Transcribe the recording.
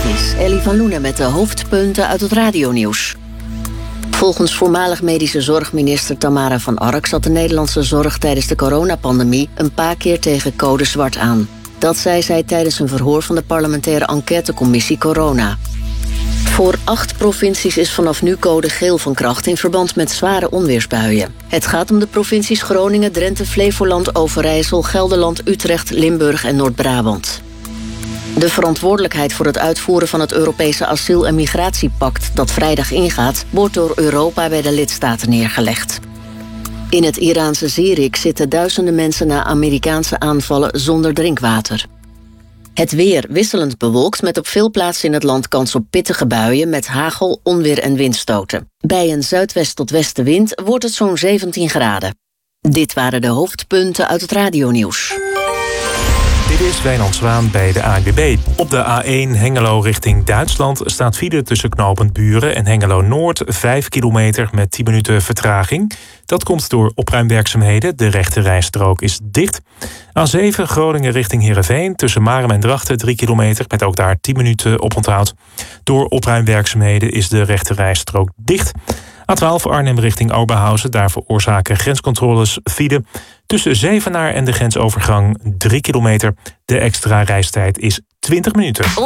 Dit is Ellie van Loenen met de hoofdpunten uit het radionieuws. Volgens voormalig medische zorgminister Tamara van Ark zat de Nederlandse zorg tijdens de coronapandemie een paar keer tegen code zwart aan. Dat zei zij tijdens een verhoor van de parlementaire enquêtecommissie Corona. Voor 8 provincies is vanaf nu code geel van kracht in verband met zware onweersbuien. Het gaat om de provincies Groningen, Drenthe, Flevoland, Overijssel, Gelderland, Utrecht, Limburg en Noord-Brabant. De verantwoordelijkheid voor het uitvoeren van het Europese asiel- en migratiepact dat vrijdag ingaat, wordt door Europa bij de lidstaten neergelegd. In het Iraanse Zirik zitten duizenden mensen na Amerikaanse aanvallen zonder drinkwater. Het weer wisselend bewolkt met op veel plaatsen in het land kans op pittige buien met hagel, onweer en windstoten. Bij een zuidwest tot westenwind wordt het zo'n 17 graden. Dit waren de hoofdpunten uit het radionieuws. Dit is Wijnand Zwaan bij de ANWB. Op de A1 Hengelo richting Duitsland staat file tussen knooppunt Buren en Hengelo-Noord 5 kilometer met 10 minuten vertraging. Dat komt door opruimwerkzaamheden. De rechte rijstrook is dicht. A7 Groningen richting Heerenveen tussen Marum en Drachten 3 kilometer met ook daar 10 minuten oponthoud. Door opruimwerkzaamheden is de rechte rijstrook dicht. A12 Arnhem richting Oberhausen, daar veroorzaken grenscontroles file. Tussen Zevenaar en de grensovergang 3 kilometer. De extra reistijd is 20 minuten.